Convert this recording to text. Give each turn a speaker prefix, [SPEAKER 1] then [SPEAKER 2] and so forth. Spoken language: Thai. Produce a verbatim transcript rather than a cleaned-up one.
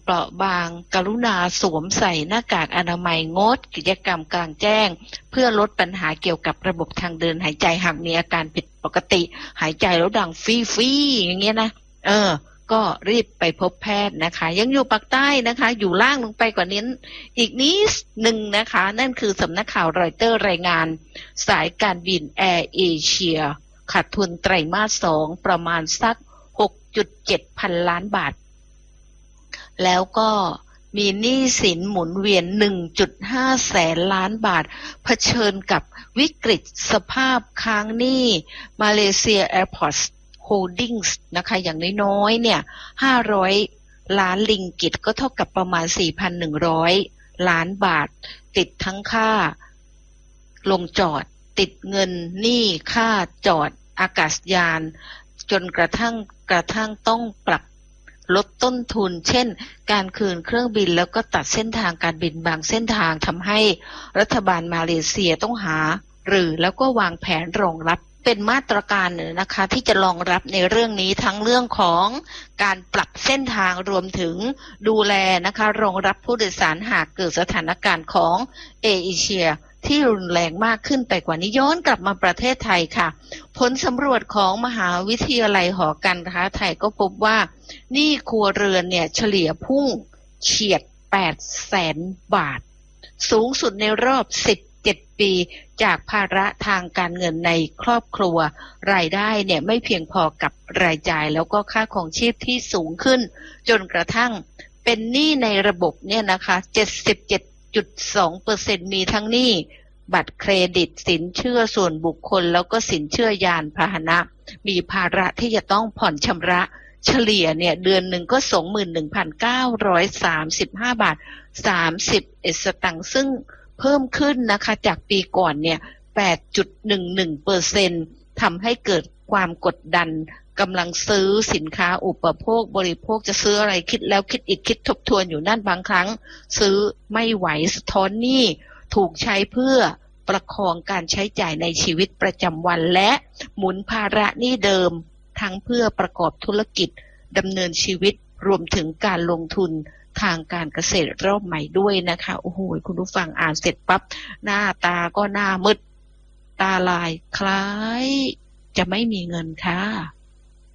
[SPEAKER 1] เปราะบางกรุณาสวมใส่หน้ากากอนามัยงดกิจกรรมกลางแจ้งเพื่อลดปัญหาเกี่ยวกับระบบทางเดินหายใจหากมีอาการผิดปกติหายใจแล้วดังฟีฟีอย่างเงี้ยนะเออก็รีบไปพบแพทย์นะคะยังอยู่ปากใต้นะคะอยู่ล่างลงไปกว่านี้อีกนิดหนึ่งนะคะนั่นคือสำนักข่าวรอยเตอร์รายงานสายการบินแอร์เอเชียขาดทุนไตรมาสสองประมาณสัก หกจุดเจ็ด พันล้านบาทแล้วก็มีหนี้สินหมุนเวียน หนึ่งจุดห้า แสนล้านบาทเผชิญกับวิกฤตสภาพค้างหนี้มาเลเซีย Airports Holdings นะคะอย่างน้อยๆเนี่ยห้าร้อยล้านลิงกิตก็เท่ากับประมาณ สี่พันหนึ่งร้อย ล้านบาทติดทั้งค่าลงจอดติดเงินหนี้ค่าจอดอากาศยานจนกระทั่งกระทั่งต้องปรับลดต้นทุนเช่นการคืนเครื่องบินแล้วก็ตัดเส้นทางการบินบางเส้นทางทำให้รัฐบาลมาเลเซียต้องหาหรือแล้วก็วางแผนรองรับเป็นมาตรการนะคะที่จะรองรับในเรื่องนี้ทั้งเรื่องของการปรับเส้นทางรวมถึงดูแลนะคะรองรับผู้โดยสารหากเกิดสถานการณ์ของเอเชียที่รุนแรงมากขึ้นไปกว่านี้ย้อนกลับมาประเทศไทยค่ะผลสำรวจของมหาวิทยาลัยหอการค้าไทยก็พบว่าหนี้ครัวเรือนเนี่ยเฉลี่ยพุ่งเฉียดแปดแสนบาทสูงสุดในรอบสิบเจ็ดปีจากภาระทางการเงินในครอบครัวรายได้เนี่ยไม่เพียงพอกับรายจ่ายแล้วก็ค่าครองชีพที่สูงขึ้นจนกระทั่งเป็นหนี้ในระบบเนี่ยนะคะ เจ็ดสิบเจ็ดจุดสองเปอร์เซ็นต์ มีทั้งหนี้บัตรเครดิตสินเชื่อส่วนบุคคลแล้วก็สินเชื่อยานพาหนะมีภาระที่จะต้องผ่อนชำระเฉลี่ยเนี่ยเดือนหนึ่งก็ สองหมื่นหนึ่งพันเก้าร้อยสามสิบห้า บาทสามสิบเอ็ดสตางค์ซึ่งเพิ่มขึ้นนะคะจากปีก่อนเนี่ย แปดจุดหนึ่งหนึ่งเปอร์เซ็นต์ ทำให้เกิดความกดดันกำลังซื้อสินค้าอุปโภคบริโภคจะซื้ออะไรคิดแล้วคิดอีกคิดทบทวนอยู่นั่นบางครั้งซื้อไม่ไหวสะท้อนหนี้ถูกใช้เพื่อประคองการใช้จ่ายในชีวิตประจำวันและหมุนภาระหนี้เดิมทั้งเพื่อประกอบธุรกิจดำเนินชีวิตรวมถึงการลงทุนทางการเกษตรรอบใหม่ด้วยนะคะโอ้โหคุณผู้ฟังอ่านเสร็จปั๊บหน้าตาก็หน้ามืดตาลายคล้ายจะไม่มีเงินค่ะ